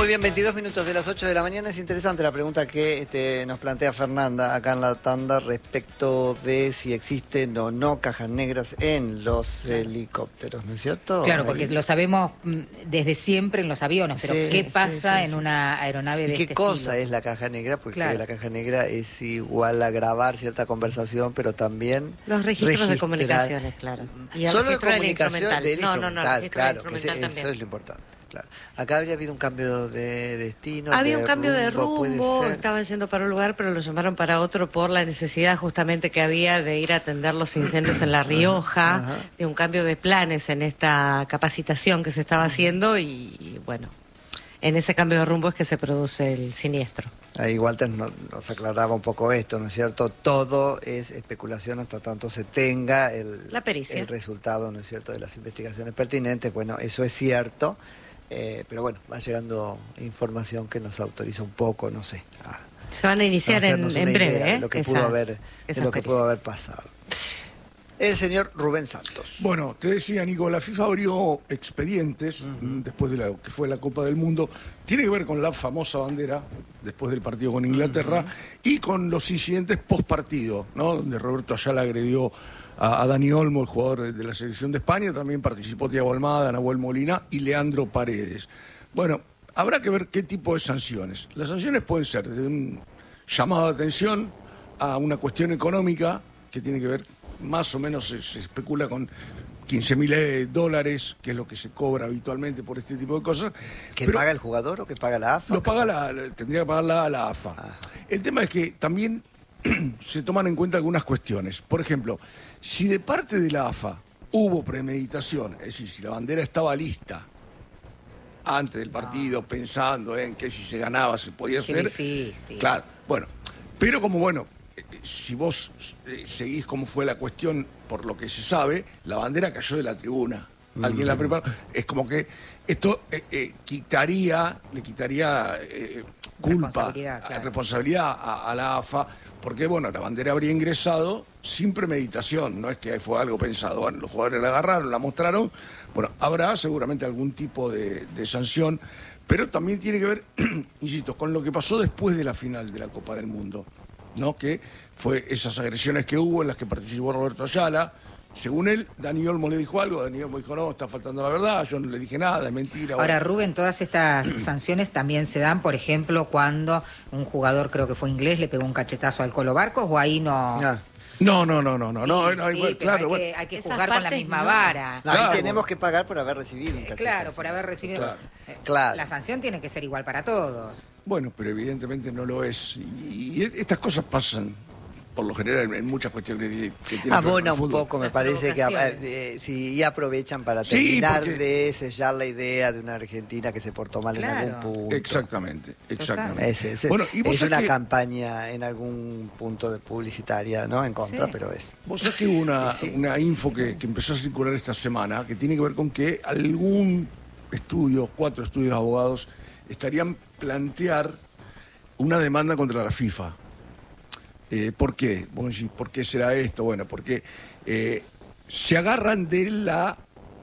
Muy bien, 22 minutos de las 8 de la mañana. Es interesante la pregunta que nos plantea Fernanda acá en la tanda respecto de si existen o no cajas negras en los helicópteros, ¿no es cierto? Claro, porque lo sabemos desde siempre en los aviones, pero ¿qué pasa en una aeronave de este ¿Qué cosa estilo? es la caja negra? Porque la caja negra es igual a grabar cierta conversación, pero también los registros de comunicaciones, claro. Y solo de comunicación del instrumental, claro, que eso es lo importante. Claro. Acá habría habido un cambio de destino. Había un cambio de rumbo, estaban yendo para un lugar, pero lo llamaron para otro por la necesidad justamente que había de ir a atender los incendios en La Rioja, de un cambio de planes en esta capacitación que se estaba haciendo y bueno, en ese cambio de rumbo es que se produce el siniestro. Ahí Walter nos aclaraba un poco esto, ¿no es cierto? Todo es especulación hasta tanto se tenga la pericia, el resultado, ¿no es cierto?, de las investigaciones pertinentes. Bueno, eso es cierto. Pero bueno, va llegando información que nos autoriza un poco, no sé. Se van a iniciar en breve, lo que pudo haber pasado. El señor Rubén Santos. Bueno, te decía, Nico, la FIFA abrió expedientes después de lo que fue la Copa del Mundo. Tiene que ver con la famosa bandera, después del partido con Inglaterra, y con los incidentes post partido, ¿no? Donde Roberto Ayala agredió a Dani Olmo, el jugador de la selección de España. También participó Thiago Almada, Nahuel Molina y Leandro Paredes. Bueno, habrá que ver qué tipo de sanciones. Las sanciones pueden ser desde un llamado de atención a una cuestión económica que tiene que ver, más o menos se especula con $15.000, que es lo que se cobra habitualmente por este tipo de cosas. ¿Que paga el jugador o que paga la AFA? Lo paga tendría que pagar la AFA. El tema es que también se toman en cuenta algunas cuestiones. Por ejemplo, si de parte de la AFA hubo premeditación, es decir, si la bandera estaba lista antes del partido, pensando en que si se ganaba se podía hacer. Difícil. Claro, bueno, pero si vos seguís cómo fue la cuestión, por lo que se sabe, la bandera cayó de la tribuna. Alguien la preparó. Es como que esto le quitaría culpa, responsabilidad a la AFA, porque bueno, la bandera habría ingresado sin premeditación, no es que fue algo pensado. Bueno, los jugadores la agarraron, la mostraron, bueno, habrá seguramente algún tipo de sanción, pero también tiene que ver, insisto, con lo que pasó después de la final de la Copa del Mundo, ¿no? Que fue esas agresiones que hubo en las que participó Roberto Ayala. Según él, Dani Olmo le dijo algo, Dani Olmo dijo, no, está faltando la verdad, yo no le dije nada, es mentira. Ahora, Rubén, todas estas sanciones también se dan, por ejemplo, cuando un jugador, creo que fue inglés, le pegó un cachetazo al Colo Barcos, o ahí no... No, claro, hay que jugar con la misma vara. Claro, tenemos que pagar por haber recibido un cachetazo. Claro, por haber recibido... Claro. La sanción tiene que ser igual para todos. Bueno, pero evidentemente no lo es. Y estas cosas pasan, por lo general, en muchas cuestiones que tienen abona un poco, me parece que y aprovechan para terminar de sellar la idea de una Argentina que se portó mal en algún punto. Exactamente. Bueno, y es una campaña en algún punto de publicitaria, ¿no? En contra, pero es. Vos sabés que hubo una info que empezó a circular esta semana, que tiene que ver con que algún 4 estudios de abogados estarían plantear una demanda contra la FIFA. ¿Por qué? ¿Por qué será esto? Bueno, porque se agarran de la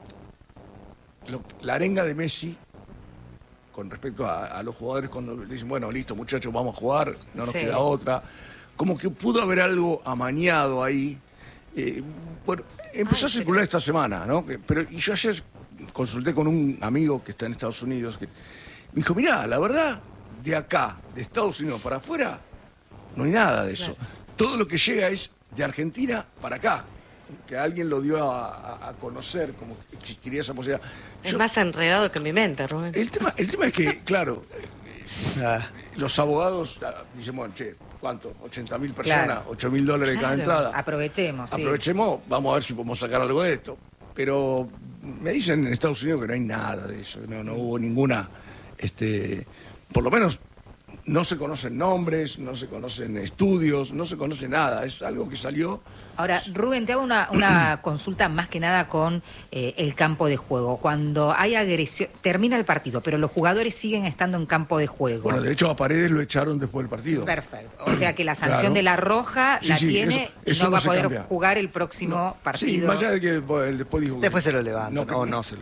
arenga de Messi con respecto a los jugadores cuando le dicen, bueno, listo muchachos, vamos a jugar, no nos queda otra. Como que pudo haber algo amañado ahí. Bueno, empezó a circular esta semana, ¿no? Y yo ayer consulté con un amigo que está en Estados Unidos, que me dijo, mirá, la verdad, de acá, de Estados Unidos para afuera, no hay nada de eso. Todo lo que llega es de Argentina para acá. Que alguien lo dio a conocer, como que existiría esa posibilidad. Es más enredado que mi mente, Rubén. El tema es que, claro, los abogados dicen, bueno, che, ¿cuánto? 80.000 personas, $8.000 cada entrada. Aprovechemos, vamos a ver si podemos sacar algo de esto. Pero me dicen en Estados Unidos que no hay nada de eso, no hubo ninguna, por lo menos no se conocen nombres, no se conocen estudios, no se conoce nada, es algo que salió. Ahora, Rubén, te hago una consulta más que nada con el campo de juego. Cuando hay agresión, termina el partido, pero los jugadores siguen estando en campo de juego. Bueno, de hecho a Paredes lo echaron después del partido. Perfecto, o sea que la sanción de la roja tiene eso y no va a poder jugar el próximo partido. Sí, más allá de que después dijo... Después se lo levantan, no se lo levantan.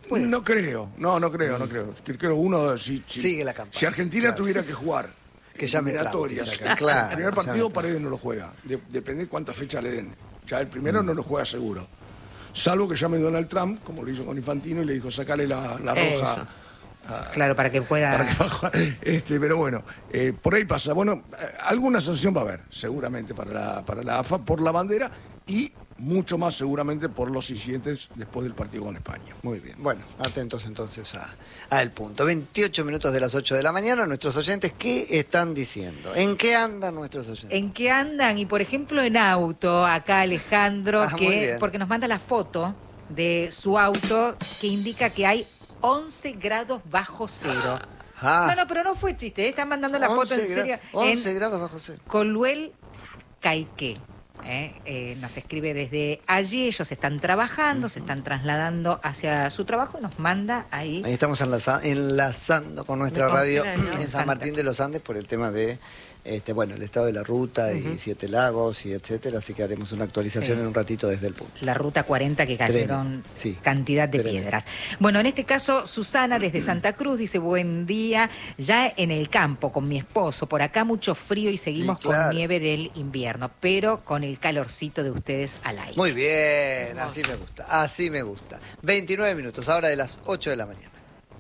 No creo. Creo uno, sigue la campaña. Si Argentina tuviera que jugar que llame eliminatorias, claro, el primer partido Paredes no lo juega. Depende de cuántas fechas le den. Ya el primero no lo juega seguro. Salvo que llame Donald Trump, como lo hizo con Infantino, y le dijo, sacale la roja. Claro, para que pueda... Pero bueno, por ahí pasa. Bueno, alguna sanción va a haber, seguramente, para la AFA, por la bandera y mucho más seguramente por los incidentes después del partido con España. Muy bien. Bueno, atentos entonces a el punto. 28 minutos de las 8 de la mañana. Nuestros oyentes, ¿qué están diciendo? ¿En qué andan nuestros oyentes? ¿En qué andan? Y por ejemplo, en auto, acá Alejandro, porque nos manda la foto de su auto que indica que hay 11 grados bajo cero. No, pero no fue chiste, están mandando la foto en serio. 11 grados bajo cero. Coluel, Caiqué. Nos escribe desde allí, ellos están trabajando, se están trasladando hacia su trabajo y nos manda ahí. Ahí estamos enlazando con nuestra radio en San Martín de los Andes por el tema de el estado de la ruta y Siete Lagos y etcétera, así que haremos una actualización en un ratito desde el punto. La ruta 40 que cayeron cantidad de piedras. Bueno, en este caso Susana desde Santa Cruz dice, buen día, ya en el campo con mi esposo, por acá mucho frío y seguimos con nieve del invierno, pero con el calorcito de ustedes al aire. Muy bien, así me gusta. 29 minutos, ahora de las 8 de la mañana.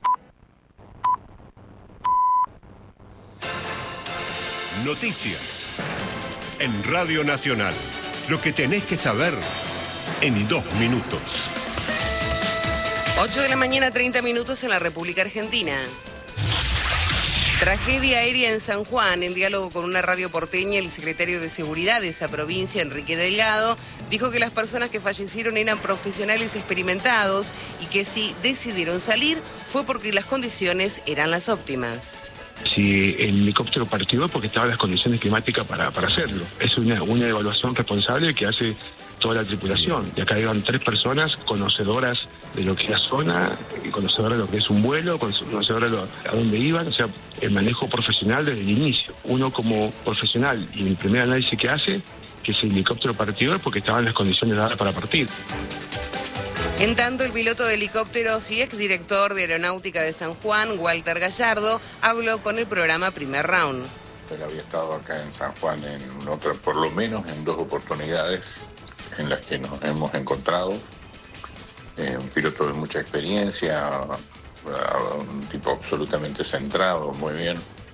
Noticias en Radio Nacional. Lo que tenés que saber en 2 minutos. 8 de la mañana, 30 minutos en la República Argentina. Tragedia aérea en San Juan. En diálogo con una radio porteña, el secretario de Seguridad de esa provincia, Enrique Delgado, dijo que las personas que fallecieron eran profesionales experimentados y que si decidieron salir fue porque las condiciones eran las óptimas. Si el helicóptero partió porque estaban las condiciones climáticas para hacerlo. Es una evaluación responsable que hace toda la tripulación. Y acá iban 3 personas conocedoras de lo que es la zona, conocedoras de lo que es un vuelo, conocedoras de a dónde iban, o sea, el manejo profesional desde el inicio. Uno como profesional y el primer análisis que hace, que si el helicóptero partió es porque estaban las condiciones dadas para partir. En tanto, el piloto de helicópteros y exdirector de Aeronáutica de San Juan, Walter Gallardo, habló con el programa Primer Round. Él había estado acá en San Juan por lo menos en 2 oportunidades en las que nos hemos encontrado. Un piloto de mucha experiencia, un tipo absolutamente centrado, muy bien.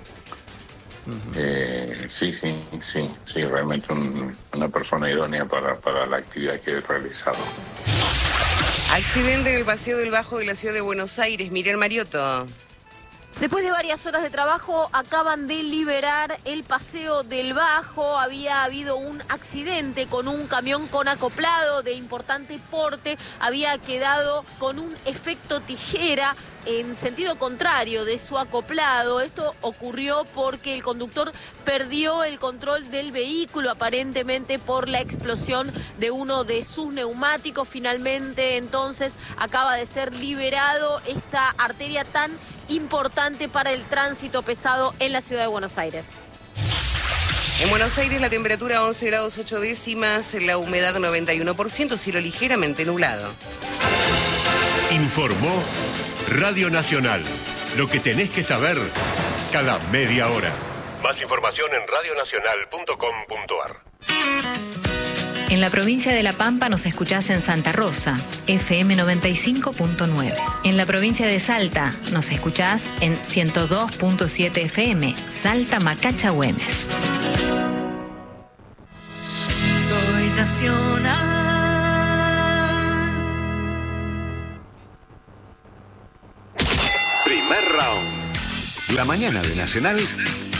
Sí, realmente una persona idónea para la actividad que he realizado. Accidente en el Paseo del Bajo de la ciudad de Buenos Aires. Miriam Mariotto. Después de varias horas de trabajo, acaban de liberar el Paseo del Bajo. Había habido un accidente con un camión con acoplado de importante porte. Había quedado con un efecto tijera en sentido contrario de su acoplado. Esto ocurrió porque el conductor perdió el control del vehículo, aparentemente por la explosión de uno de sus neumáticos. Finalmente, entonces, acaba de ser liberado esta arteria tan importante para el tránsito pesado en la ciudad de Buenos Aires. En Buenos Aires la temperatura 11 grados 8 décimas, la humedad 91%, cielo ligeramente nublado. Informó Radio Nacional. Lo que tenés que saber cada media hora. Más información en radionacional.com.ar. En la provincia de La Pampa nos escuchás en Santa Rosa, FM 95.9. En la provincia de Salta nos escuchás en 102.7 FM, Salta Macacha Güemes. Soy nacional. Primer round. La mañana de Nacional